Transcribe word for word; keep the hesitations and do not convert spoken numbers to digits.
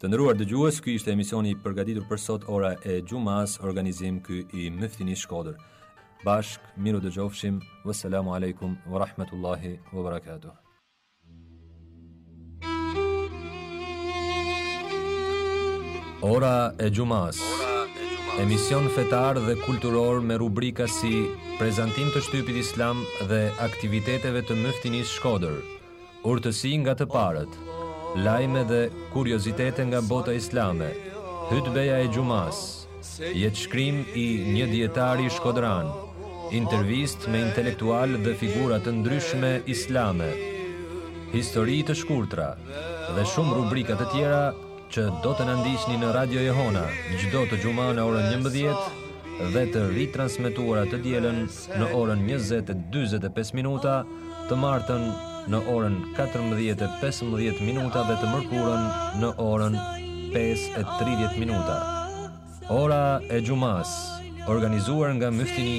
Të nderuar dëgjues, ky ishte emisioni i përgatitur për sot, ora e xumas, organizim ky i Muftinisë Shkodër. Bashk, miru dëgjofshim. Wassalamu alaikum wa rahmatullahi wa barakatuh. Ora e xumas. Emision fetar dhe kulturor me rubrika si prezantim të shtypit islam dhe aktiviteteve të Muftinisë Shkodër, urtësi nga të parët, lajme dhe kuriozitete nga bota islame, hutbeja e xumas, jetëshkrim i një dietari shkodran, intervist me intelektual dhe figura të ndryshme islame, histori të shkurtra dhe shumë rubrika të tjera që do të na ndiqni në Radio Jehona çdo të xumë në orën njëmbëdhjetë dhe të ritransmetuara të dielën në orën njëzet e dyzet e pesë minuta, të martën në orën katërmbëdhjetë e pesëmbëdhjetë minuta dhe të mërkurën në orën pesë e tridhjetë minuta. Ora e xumas, organizuar nga Muftini